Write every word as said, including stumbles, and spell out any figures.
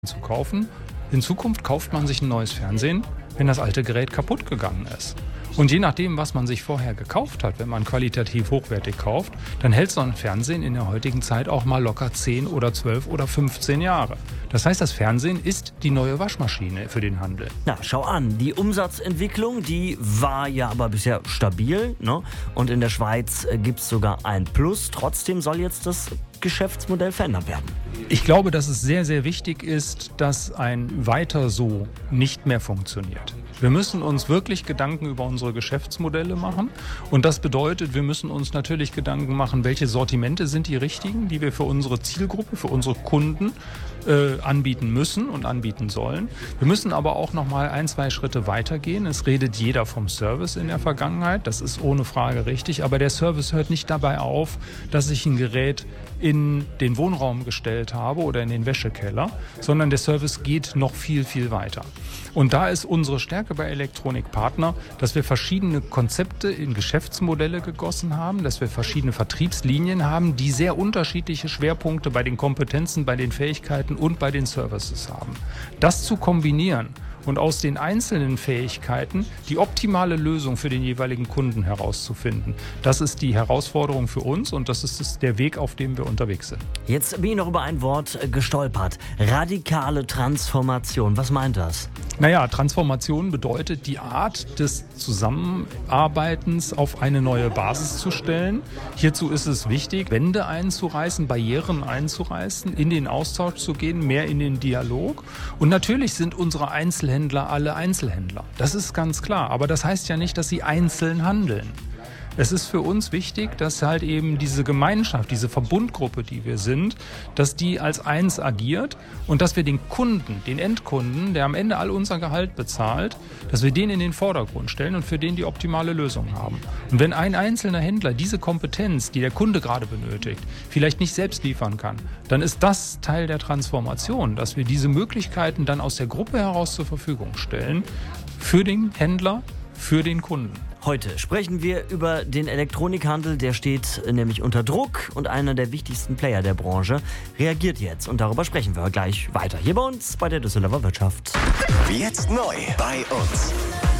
zu kaufen. In Zukunft kauft man sich ein neues Fernsehen, wenn das alte Gerät kaputt gegangen ist. Und je nachdem, was man sich vorher gekauft hat, wenn man qualitativ hochwertig kauft, dann hält so ein Fernsehen in der heutigen Zeit auch mal locker zehn oder zwölf oder fünfzehn Jahre. Das heißt, das Fernsehen ist die neue Waschmaschine für den Handel. Na, schau an, die Umsatzentwicklung, die war ja aber bisher stabil, ne? Und in der Schweiz äh, gibt es sogar ein Plus. Trotzdem soll jetzt das Geschäftsmodell verändert werden. Ich glaube, dass es sehr, sehr wichtig ist, dass ein Weiter so nicht mehr funktioniert. Wir müssen uns wirklich Gedanken über unsere Geschäftsmodelle machen. Und das bedeutet, wir müssen uns natürlich Gedanken machen, welche Sortimente sind die richtigen, die wir für unsere Zielgruppe, für unsere Kunden äh, anbieten müssen und anbieten sollen. Wir müssen aber auch noch mal ein, zwei Schritte weitergehen. Es redet jeder vom Service in der Vergangenheit. Das ist ohne Frage richtig. Aber der Service hört nicht dabei auf, dass ich ein Gerät in den Wohnraum gestellt habe oder in den Wäschekeller, sondern der Service geht noch viel, viel weiter. Und da ist unsere Stärke bei Electronic Partner, dass wir verschiedene Konzepte in Geschäftsmodelle gegossen haben, dass wir verschiedene Vertriebslinien haben, die sehr unterschiedliche Schwerpunkte bei den Kompetenzen, bei den Fähigkeiten und bei den Services haben. Das zu kombinieren und aus den einzelnen Fähigkeiten die optimale Lösung für den jeweiligen Kunden herauszufinden. Das ist die Herausforderung für uns und das ist der Weg, auf dem wir unterwegs sind. Jetzt bin ich noch über ein Wort gestolpert. Radikale Transformation. Was meint das? Naja, Transformation bedeutet, die Art des Zusammenarbeitens auf eine neue Basis zu stellen. Hierzu ist es wichtig, Wände einzureißen, Barrieren einzureißen, in den Austausch zu gehen, mehr in den Dialog. Und natürlich sind unsere Einzelhändler alle Einzelhändler. Das ist ganz klar. Aber das heißt ja nicht, dass sie einzeln handeln. Es ist für uns wichtig, dass halt eben diese Gemeinschaft, diese Verbundgruppe, die wir sind, dass die als eins agiert und dass wir den Kunden, den Endkunden, der am Ende all unser Gehalt bezahlt, dass wir den in den Vordergrund stellen und für den die optimale Lösung haben. Und wenn ein einzelner Händler diese Kompetenz, die der Kunde gerade benötigt, vielleicht nicht selbst liefern kann, dann ist das Teil der Transformation, dass wir diese Möglichkeiten dann aus der Gruppe heraus zur Verfügung stellen, für den Händler, für den Kunden. Heute sprechen wir über den Elektronikhandel, der steht nämlich unter Druck und einer der wichtigsten Player der Branche reagiert jetzt. Und darüber sprechen wir gleich weiter hier bei uns bei der Düsseldorfer Wirtschaft. Jetzt neu bei uns.